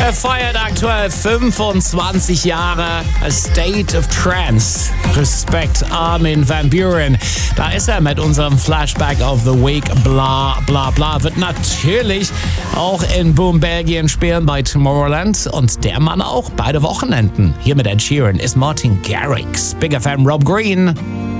Er feiert aktuell 25 Jahre. A State of Trance. Respekt, Armin van Buuren. Da ist er mit unserem Flashback of the Week. Bla bla bla. Wird natürlich auch in Boom Belgien spielen bei Tomorrowland. Und der Mann auch beide Wochenenden. Hier mit Ed Sheeran ist Martin Garrix. Big FM Rob Green.